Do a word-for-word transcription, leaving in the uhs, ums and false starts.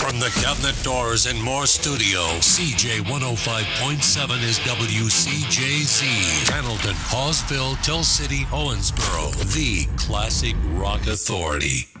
From the Cabinet Doors and More studio, C J one oh five point seven is W C J Z. Hamilton, Hawesville, Tell City, Owensboro. The Classic Rock Authority.